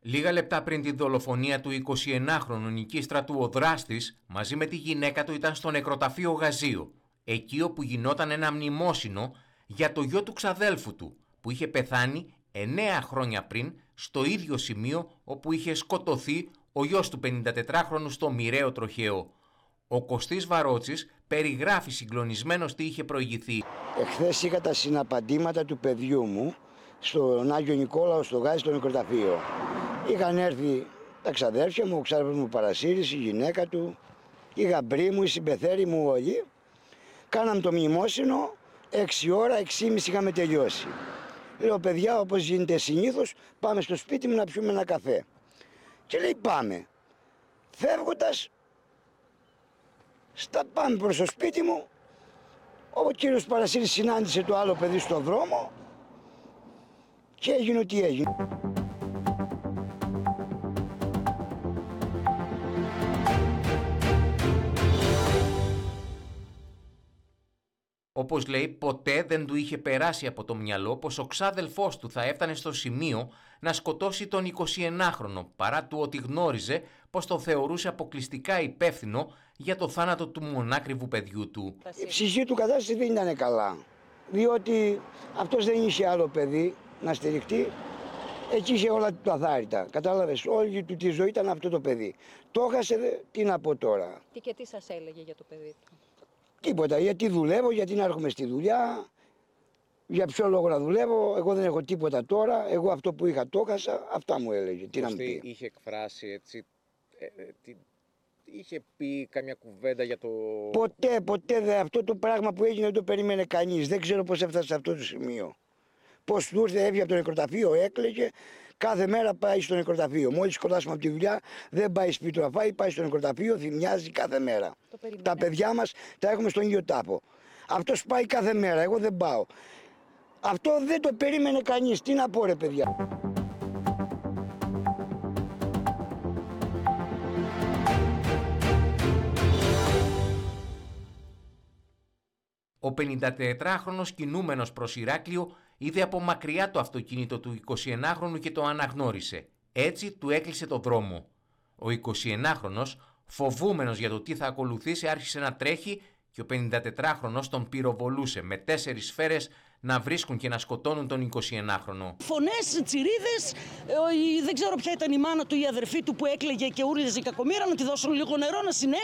Λίγα λεπτά πριν τη δολοφονία του 21χρονου Νικήστρατου, ο δράστης μαζί με τη γυναίκα του ήταν στο νεκροταφείο Γαζίου, εκεί όπου γινόταν ένα μνημόσυνο για το γιο του ξαδέλφου του, που είχε πεθάνει 9 χρόνια πριν στο ίδιο σημείο όπου είχε σκοτωθεί ο γιος του 54χρονου στο μοιραίο τροχαίο. Ο Κωστής Βαρότσης περιγράφει συγκλονισμένος τι είχε προηγηθεί. Εχθές είχα τα συναπαντήματα του παιδιού μου στον Άγιο Νικόλαο στο Γάζι, στο νεκροταφείο. Είχαν έρθει τα ξαδέρφια μου, ο ξάδερφος μου Παρασύρης, η γυναίκα του, η γαμπρή μου, η συμπεθέρη μου όλοι. Κάναμε το μνημόσυνο, 6 ώρα, 6:30 είχαμε τελειώσει. Λέω, παιδιά, όπως γίνεται συνήθως, πάμε στο σπίτι μου να πιούμε ένα καφέ. Και λέει, πάμε. Φεύγοντας, πάμε προς το σπίτι μου, ο κύριος Παρασύρης συνάντησε το άλλο παιδί στον δρόμο και έγινε ό,τι έγινε. Όπως λέει, ποτέ δεν του είχε περάσει από το μυαλό πως ο ξάδελφός του θα έφτανε στο σημείο να σκοτώσει τον 21χρονο, παρά του ότι γνώριζε πως τον θεωρούσε αποκλειστικά υπεύθυνο για το θάνατο του μονάκριβου παιδιού του. Η ψυχή του κατάσταση δεν ήταν καλά, διότι αυτός δεν είχε άλλο παιδί να στηριχτεί. Εκεί είχε όλα του αθάρρυτα. Κατάλαβες, όλη του τη ζωή ήταν αυτό το παιδί. Το έχασε, τι να πω τώρα. Και τι σας έλεγε για το παιδί του? Τίποτα, γιατί δουλεύω, γιατί να έρχομαι στη δουλειά, για ποιο λόγο να δουλεύω, εγώ δεν έχω τίποτα τώρα, εγώ αυτό που είχα το έχασα, αυτά μου έλεγε. Τι να μου πει. Είχε εκφράσει έτσι, είχε πει καμιά κουβέντα για το... Ποτέ αυτό το πράγμα που έγινε δεν το περίμενε κανείς, δεν ξέρω πώς έφτασε σε αυτό το σημείο. Πώς του ήρθε, έβγαινε από το νεκροταφείο, έκλαιγε, κάθε μέρα πάει στο νεκροταφείο. Μόλις σκοτάσουμε από τη δουλειά, δεν πάει σπίτι να φάει, πάει στο νεκροταφείο, θυμιάζει κάθε μέρα. Τα παιδιά μας τα έχουμε στον ίδιο τάπο. Αυτός πάει κάθε μέρα, εγώ δεν πάω. Αυτό δεν το περίμενε κανείς, τι να πω ρε παιδιά. Ο 54χρονος κινούμενος προς Ηράκλειο είδε από μακριά το αυτοκίνητο του 21χρονου και το αναγνώρισε. Έτσι του έκλεισε το δρόμο. Ο 21χρονος, φοβούμενος για το τι θα ακολουθήσει, άρχισε να τρέχει και ο 54χρονος τον πυροβολούσε με 4 σφαίρες να βρίσκουν και να σκοτώνουν τον 21χρονο. Φωνές, τσιρίδες, δεν ξέρω ποια ήταν η μάνα του ή η αδερφή του που έκλαιγε και ούρλιαζε η κακομοίρα, να τη δώσουν λίγο νερό να συνέλθει.